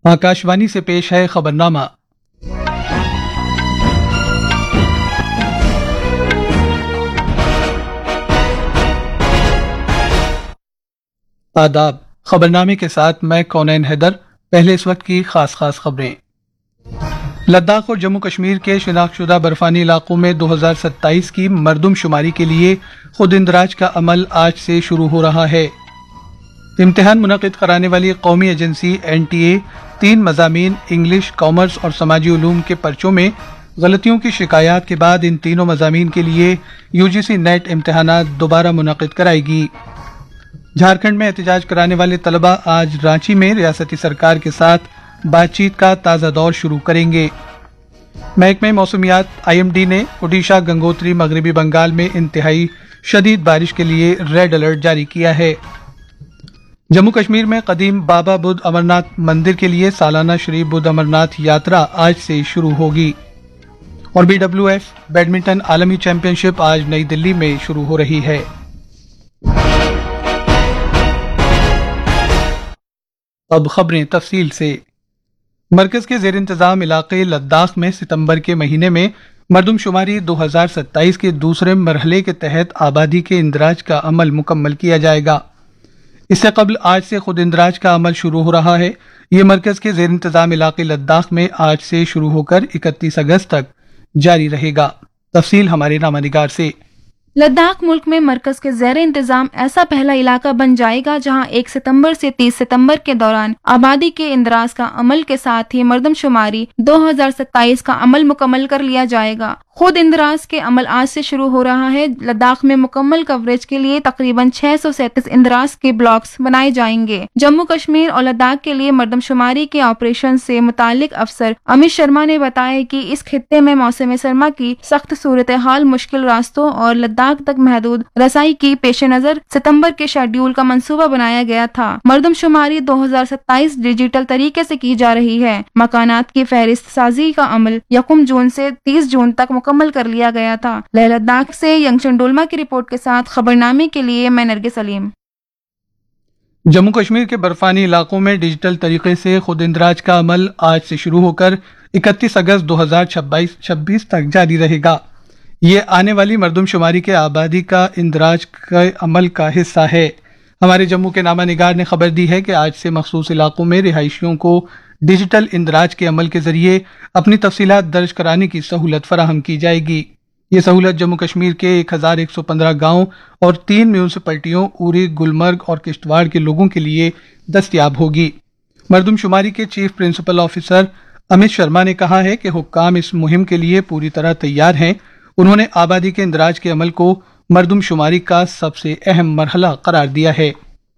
आकाशवाणी से पेश है खबरनामा। आदाब। खबरनामे के साथ मैं कौनैन हैदर। पहले इस वक्त की खास खबरें। लद्दाख और जम्मू कश्मीर के शिनाख्तशुदा बर्फानी इलाकों में 2027 की मरदमशुमारी के लिए खुद इंदराज का अमल आज से शुरू हो रहा है। इम्तिहान मुनक़िद कराने वाली कौमी एजेंसी NTA 3 मज़ामीन इंग्लिश, कॉमर्स और समाजी उलूम के पर्चों में गलतियों की शिकायत के बाद इन तीनों मज़ामीन के लिए UGC नेट इम्तिहानात दोबारा मुनक़िद कराएगी। झारखंड में एहतजाज कराने वाले तलबा आज रांची में रियासती सरकार के साथ बातचीत का ताज़ा दौर शुरू करेंगे। महकमे मौसमियात IMD ने ओडिशा, गंगोत्री, मगरबी बंगाल में इंतहाई शदीद बारिश के लिए रेड अलर्ट जारी किया है। जम्मू कश्मीर में कदीम बाबा बुद्ध अमरनाथ मंदिर के लिए सालाना श्री बुद्ध अमरनाथ यात्रा आज से शुरू होगी। और BWF बैडमिंटन आलमी चैंपियनशिप आज नई दिल्ली में शुरू हो रही है। अब खबरें तफसील से। मरकज के जेर इंतजाम इलाके लद्दाख में सितंबर के महीने में मरदमशुमारी 2027 के दूसरे मरहले के तहत आबादी के इंदराज का अमल मुकम्मल किया जाएगा। इससे कबल आज से खुद इंदराज का अमल शुरू हो रहा है। ये मरकज के जेर इंतजाम इलाके लद्दाख में आज से शुरू होकर 31 अगस्त तक जारी रहेगा। तफसील हमारे नामानिगार से। लद्दाख मुल्क में मरकज के ज़ेर इंतजाम ऐसा पहला इलाका बन जाएगा जहां 1 सितंबर से 30 सितंबर के दौरान आबादी के इंदराज का अमल के साथ ही मरदमशुमारी 2027 का अमल मुकम्मल कर लिया जाएगा। खुद इंदराज के अमल आज से शुरू हो रहा है। लद्दाख में मुकम्मल कवरेज के लिए तकरीबन 637 इंदराज के ब्लॉक्स बनाए जाएंगे। जम्मू कश्मीर और लद्दाख के लिए मरदमशुमारी के ऑपरेशन से मुतालिक अफसर अमित शर्मा ने बताया कि इस खित्ते में मौसम सरमा की सख्त सूरत हाल, मुश्किल रास्तों और लद्दाख तक महदूद रसाई की पेश नजर सितंबर के शेड्यूल का मंसूबा बनाया गया था। मरदमशुमारी 2027 डिजिटल तरीके से की जा रही है। मकानात की फहरिस्त साजी का अमल 1 जून से 30 जून तक मुकम्मल कर लिया गया था। लेह लद्दाख से यंगशन डोलमा की रिपोर्ट के साथ खबरनामे के लिए मैं नरगिस सलीम। जम्मू कश्मीर के बर्फानी इलाकों में डिजिटल तरीके से खुद इंदराज का अमल आज से शुरू होकर 31 अगस्त 2026 तक जारी रहेगा। ये आने वाली मरदमशुमारी के आबादी का इंदराज के अमल का हिस्सा है। हमारे जम्मू के नामा निगार ने खबर दी है कि आज से मखसूस इलाकों में रिहायशियों को डिजिटल इंदराज के अमल के जरिए अपनी तफसीलात दर्ज कराने की सहूलत फराहम की जाएगी। ये सहूलत जम्मू कश्मीर के 1115 गाँव और 3 म्यूनसिपलिटियों उरी, गुलमर्ग और किश्तवाड़ के लोगों के लिए दस्तयाब होगी। मरदमशुमारी के chief principal officer Amit Sharma ने कहा है कि हुक्काम इस मुहिम के लिए पूरी तरह तैयार हैं। उन्होंने आबादी के इंदराज के अमल को मरदमशुमारी का सबसे अहम मरहला करार दिया है।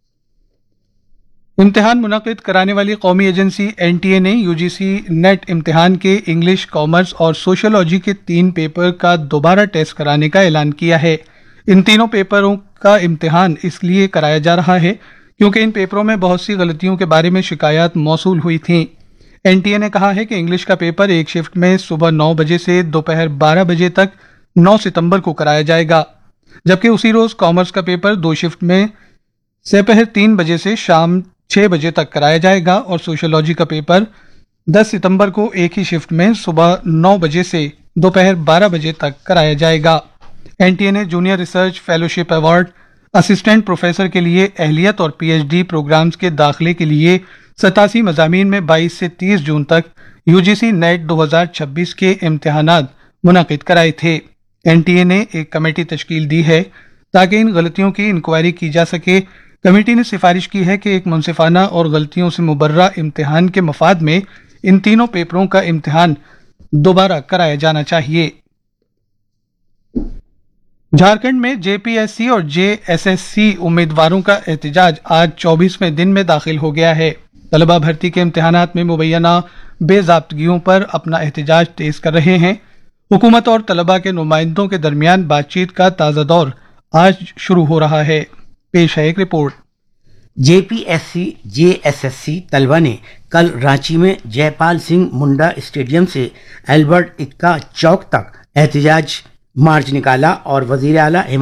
इम्तिहान मुनक़िद कराने वाली कौमी एजेंसी NTA ने UGC नेट इम्तिहान के इंग्लिश, कॉमर्स और सोशियोलॉजी के 3 पेपर का दोबारा टेस्ट कराने का ऐलान किया है। इन तीनों पेपरों का इम्तिहान इसलिए कराया जा रहा है क्योंकि इन पेपरों में बहुत सी गलतियों के बारे में शिकायत मौसूल हुई थी। NTA ने कहा है कि इंग्लिश का पेपर एक शिफ्ट में सुबह 9 बजे से दोपहर 12 बजे तक 9 सितंबर को कराया जाएगा, जबकि उसी रोज कॉमर्स का पेपर 2 शिफ्ट में दोपहर 3 बजे से शाम 6 बजे तक कराया जाएगा और सोशियोलॉजी का पेपर 10 सितंबर को एक ही शिफ्ट में सुबह 9 बजे से दोपहर 12 बजे तक कराया जाएगा। NTA ने junior research fellowship award, assistant professor के लिए अहलियत और PhD प्रोग्राम्स के दाखिले के लिए 87 मज़ामीन में 22 से 30 जून तक UGC नेट 2026 के इम्तिहानात मुनक़िद कराए थे। NTA ने एक कमेटी तश्कील दी है ताकि इन गलतियों की इंक्वायरी की जा सके। कमेटी ने सिफारिश की है कि एक मुनसिफाना और गलतियों से मुबर्रा इम्तिहान के मफाद में इन तीनों पेपरों का इम्तिहान दोबारा कराया जाना चाहिए। झारखंड में JPSC और JSSC उम्मीदवारों का एहतजाज आज 24वें दिन में दाखिल हो गया है। तलबा भर्ती के इम्तिहानात में मुबैना बेज़ाब्तगियों पर अपना एहतजाज तेज कर रहे हैं। हुकूमत और तलबा के नुमाइंदों के दरमियान बातचीत का ताज़ा दौर आज शुरू हो रहा है। पेश है एक रिपोर्ट। JPSC JSSC तलबा ने कल रांची में जयपाल सिंह मुंडा स्टेडियम से एल्बर्ट एक्का चौक तक एहतजाज मार्च निकाला और वजीर आला